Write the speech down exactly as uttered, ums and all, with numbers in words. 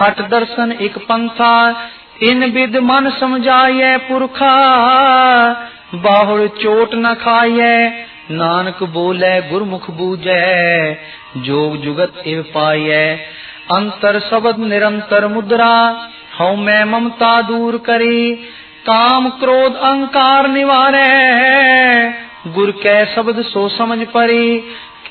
हट दर्शन एक पंथा, in with मन समझाइए पुरखा। बाहुर चोट न खाइए, नानक बोले गुरमुख बूझे। जोग जुगत इव पाइए, अंतर शब्द निरंतर मुद्रा। हऊ मैं ममता दूर करी, काम क्रोध अहंकार निवारे। गुर कै शब्द सो समझ परी,